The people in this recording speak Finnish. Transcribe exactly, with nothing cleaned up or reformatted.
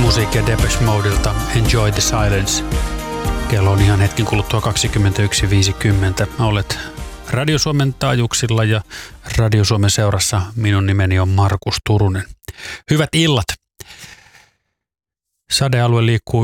musiikkia Depeche Modelta, Enjoy the Silence. Kello on ihan hetken kuluttua kaksikymmentäyksi viisikymmentä. Olet Radio Suomen taajuuksilla ja Radio Suomen seurassa. Minun nimeni on Markus Turunen. Hyvät illat. Sadealue liikkuu